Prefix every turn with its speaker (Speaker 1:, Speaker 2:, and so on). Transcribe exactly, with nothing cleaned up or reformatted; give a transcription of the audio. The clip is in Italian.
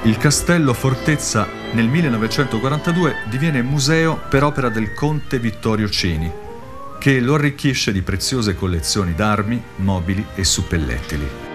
Speaker 1: Il castello fortezza nel millenovecentoquarantadue diviene museo per opera del conte Vittorio Cini, che lo arricchisce di preziose collezioni d'armi, mobili e suppellettili.